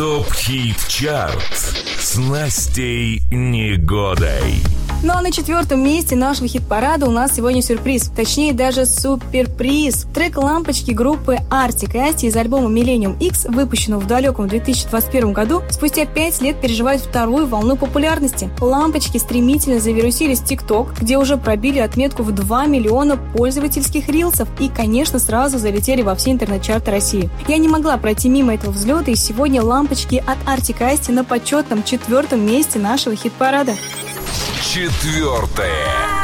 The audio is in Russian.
ТОП-ХИТ-ЧАРТ с Настей Негодой. Ну а на 4-м месте нашего хит-парада у нас сегодня сюрприз. Точнее, даже суперприз. Трек «Лампочки» группы Arctic & Asti из альбома Millennium X, выпущенного в далеком 2021 году, спустя 5 лет переживают вторую волну популярности. «Лампочки» стремительно завирусились в TikTok, где уже пробили отметку в 2 миллиона пользовательских рилсов и, конечно, сразу залетели во все интернет-чарты России. Я не могла пройти мимо этого взлета, и сегодня «Лампочки» от Arctic & Asti на почетном 4-м месте нашего хит-парада. 4-е.